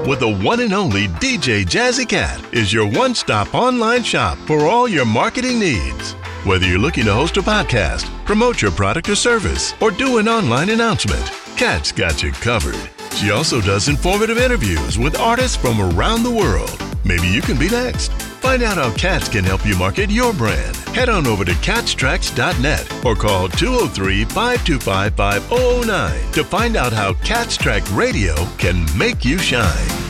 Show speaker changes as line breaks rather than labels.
with the one and only DJ Jazzy Cat is your one-stop online shop for all your marketing needs. Whether you're looking to host a podcast, promote your product or service, or do an online announcement, Kat's got you covered. She also does informative interviews with artists from around the world. Maybe you can be next. Find out how Kat's can help you market your brand. Head on over to catstracks.net or call 203-525-5009 to find out how Kat's Track Radio can make you shine.